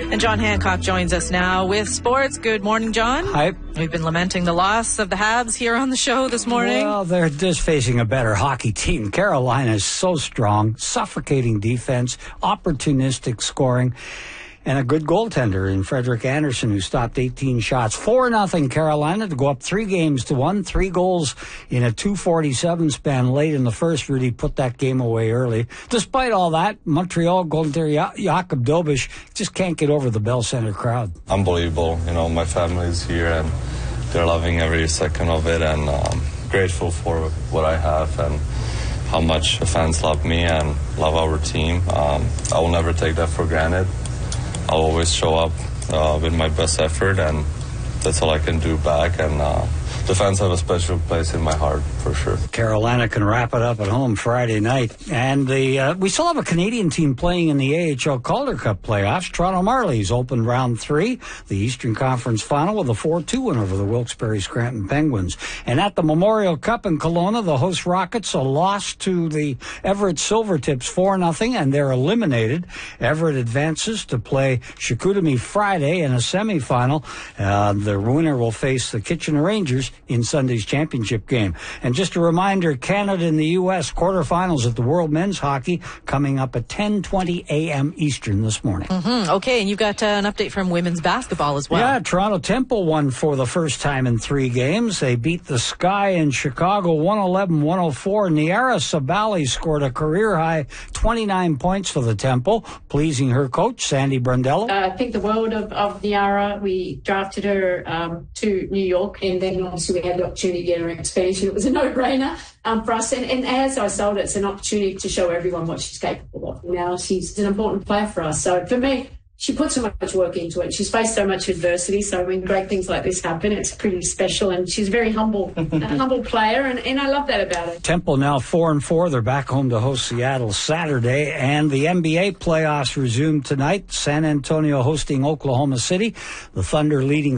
And John Hancock joins us now with sports. Good morning, John. Hi. We've been lamenting the loss of the Habs here on the show this morning. Well, they're just facing a better hockey team. Carolina is so strong, suffocating defense, opportunistic scoring, and a good goaltender in Frederik Andersen, who stopped 18 shots. 4-0 Carolina to go up 3-1. 3 goals in a 2:47 span late in the first really put that game away early. Despite all that, Montreal goaltender Jakub Dobeš just can't get over the Bell Center crowd. Unbelievable. My family's here and they're loving every second of it, and grateful for what I have and how much the fans love me and love our team. I will never take that for granted. I'll always show up with my best effort, and that's all I can do back. And the fans have a special place in my heart, for sure. Carolina can wrap it up at home Friday night. And we still have a Canadian team playing in the AHL Calder Cup playoffs. Toronto Marlies opened round 3, the Eastern Conference final, with a 4-2 win over the Wilkes-Barre Scranton Penguins. And at the Memorial Cup in Kelowna, the host Rockets lost to the Everett Silvertips 4-0, and they're eliminated. Everett advances to play Chicoutimi Friday in a semifinal. The winner will face the Kitchener Rangers in Sunday's championship game. And just a reminder, Canada and the U.S. quarterfinals at the World Men's Hockey coming up at 10:20 a.m. Eastern this morning. Okay, and you've got an update from women's basketball as well. Yeah, Toronto Temple won for the first time in 3 games. They beat the Sky in Chicago 111-104. Niara Sabali scored a career-high 29 points for the Temple, pleasing her coach, Sandy Brondello. I think the world of Niara. We drafted her to New York, and then obviously we had the opportunity to get her expansion. It was a no-brainer for us. And as I sold it, it's an opportunity to show everyone what she's capable of. Now she's an important player for us. So for me, she put so much work into it. She's faced so much adversity. So when great things like this happen, it's pretty special. And she's very humble, a humble player. And I love that about her. Temple now 4-4. They're back home to host Seattle Saturday. And the NBA playoffs resume tonight. San Antonio hosting Oklahoma City. The Thunder leading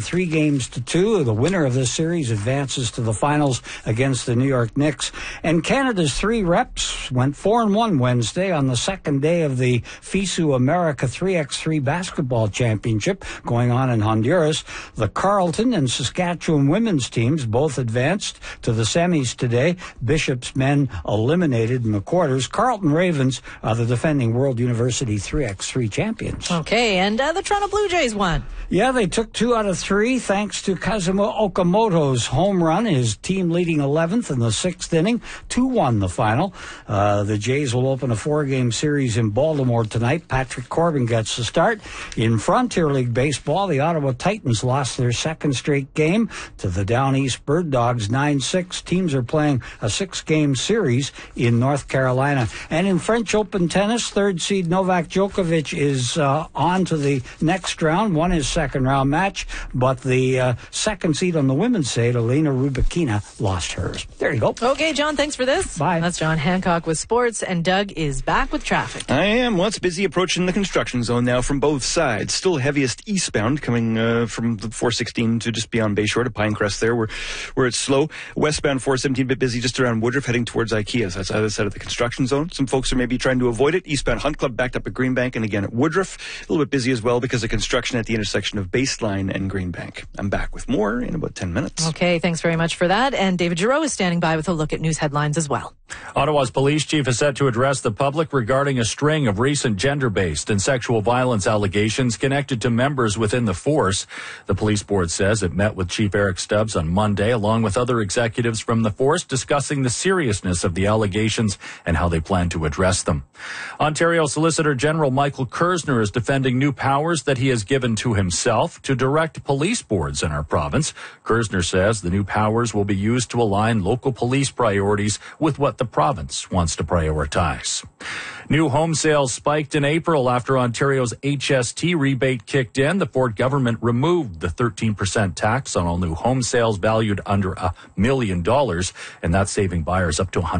3-2. The winner of this series advances to the finals against the New York Knicks. And Canada's 3 reps went 4-1 Wednesday on the second day of the FISU America 3x3 basketball championship going on in Honduras. The Carleton and Saskatchewan women's teams both advanced to the semis today. Bishop's men eliminated in the quarters. Carleton Ravens are the defending World University 3x3 champions. Okay, and the Toronto Blue Jays won. Yeah, they took 2 out of 3 thanks to Kazuma Okamoto's home run, his team leading 11th in the 6th inning. 2-1 the final. The Jays will open a 4-game series in Baltimore tonight. Patrick Corbin gets the start. In Frontier League Baseball, the Ottawa Titans lost their 2nd straight game to the Down East Bird Dogs 9-6. Teams are playing a 6-game series in North Carolina. And in French Open tennis, 3rd seed Novak Djokovic is on to the next round, won his 2nd round match, but the 2nd seed on the women's side, Elena Rybakina, lost hers. There you go. Okay, John, thanks for this. Bye. That's John Hancock with sports, and Doug is back with traffic. I am. Well, it's busy approaching the construction zone now from both sides. Still heaviest eastbound coming from the 416 to just beyond Bayshore to Pinecrest there where it's slow. Westbound 417 a bit busy just around Woodruff heading towards IKEA. So that's the other side of the construction zone. Some folks are maybe trying to avoid it. Eastbound Hunt Club backed up at Greenbank and again at Woodruff. A little bit busy as well because of construction at the intersection of Baseline and Greenbank. I'm back with more in about 10 minutes. Okay, thanks very much for that. And David Giroux is standing by with a look at news headlines as well. Ottawa's police chief is set to address the public regarding a string of recent gender-based and sexual violence allegations connected to members within the force. The police board says it met with Chief Eric Stubbs on Monday, along with other executives from the force, discussing the seriousness of the allegations and how they plan to address them. Ontario Solicitor General Michael Kersner is defending new powers that he has given to himself to direct police boards in our province. Kersner says the new powers will be used to align local police priorities with what the province wants to prioritize. New home sales spiked in April after Ontario's HST rebate kicked in. The Ford government removed the 13% tax on all new home sales valued under $1 million, and that's saving buyers up to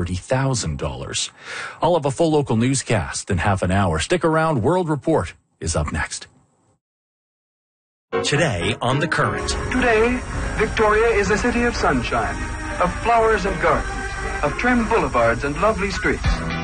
$130,000. I'll have a full local newscast in half an hour. Stick around. World Report is up next. Today on The Current. Today, Victoria is a city of sunshine, of flowers and gardens, of trim boulevards and lovely streets.